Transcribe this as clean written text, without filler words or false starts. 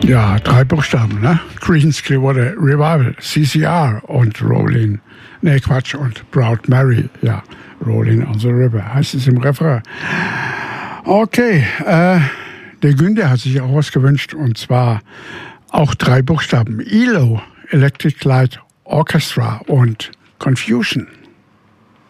Ja, 3 Buchstaben, ne? Creedence Clearwater Revival, CCR und Rolling, ne Quatsch, und Proud Mary, ja, Rolling on the River, heißt es im Refrain. Okay, der Günther hat sich auch was gewünscht, und zwar auch 3 Buchstaben, ELO, Electric Light Orchestra und Confusion.